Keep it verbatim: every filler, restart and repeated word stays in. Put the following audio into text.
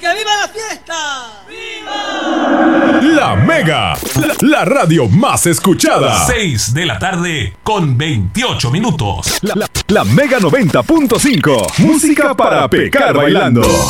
que viva la fiesta. ¡Viva! La Mega, la, la radio más escuchada. seis de la tarde con veintiocho minutos. La, la, la Mega noventa punto cinco. Música para pecar bailando.